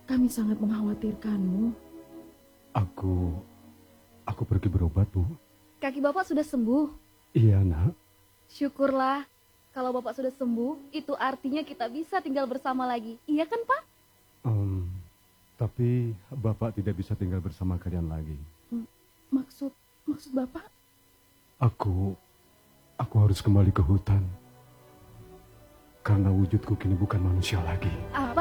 Kami sangat mengkhawatirkanmu. Aku pergi berobat, Bu. Kaki Bapak sudah sembuh? Iya, Nak. Syukurlah. Kalau Bapak sudah sembuh, itu artinya kita bisa tinggal bersama lagi. Iya kan, Pak? Tapi Bapak tidak bisa tinggal bersama kalian lagi. Maksud Bapak? Aku harus kembali ke hutan. Karena wujudku kini bukan manusia lagi. Apa?